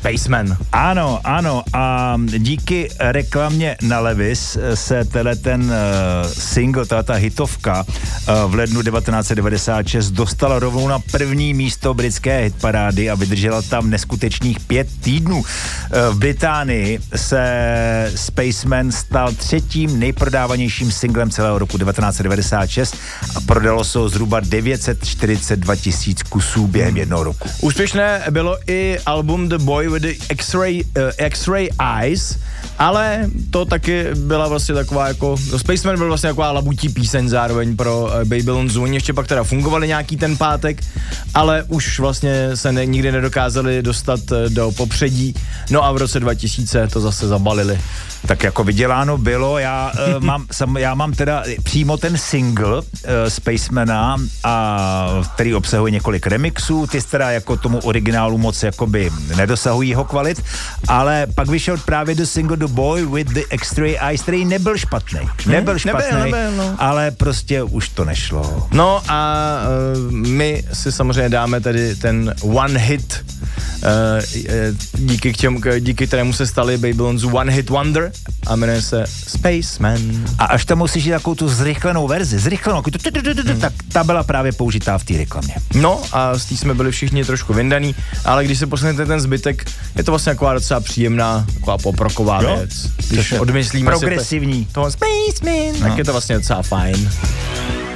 Spaceman. Ano, a díky reklamě na Levi's se ten single, ta hitovka v lednu 1996 dostala rovnou na první místo britské hitparády a vydržela tam neskutečných 5 týdnů. V Británii se Spaceman stal třetím nejprodávanějším singlem celého roku 1996 a prodalo se zhruba 942 000 kusů během jednoho roku. Úspěšné bylo i album The Boy with the X-Ray Eyes, ale to taky byla vlastně taková jako, Spaceman byl vlastně taková labutí píseň zároveň pro Babylon Zoo, ještě pak teda fungovaly nějaký ten pátek, ale už vlastně se nikdy nedokázali dostat do popředí, no a v roce 2000 to zase zabalili. Tak jako vyděláno bylo, já mám teda přímo ten single Spacemana, který obsahuje několik remixů, ty teda jako tomu originálu moc jakoby nedosahují jeho kvalit, ale pak vyšel právě do single The Boy with the X-Ray Eyes, který nebyl špatný, nebyl, no. Ale prostě už to nešlo. No a my si samozřejmě dáme tedy ten one hit, díky kterému se stali Babylon's One Hit Wonder a jmenuje se Spaceman. A až tam musíš jít takovou tu zrychlenou verzi, tak ta byla právě použitá v té reklamě. No a s tím jsme byli všichni trošku vyndaný, ale když se poslechnete ten zbytek, je to vlastně taková docela příjemná, taková poproková věc. Když odmyslíme progresivní. Si toho Spaceman, tak je to vlastně docela fajn.